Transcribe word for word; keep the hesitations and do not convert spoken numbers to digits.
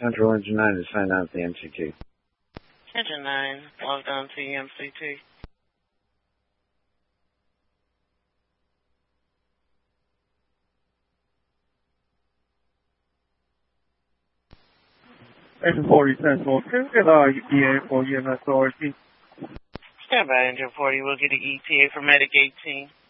Central Engine nine to sign out the M C T. Engine nine, logged on to the M C T. Engine forty Central, can we get uh, E T A for E M S O R T? Stand by, Engine forty. We'll get an E T A for Medic eighteen.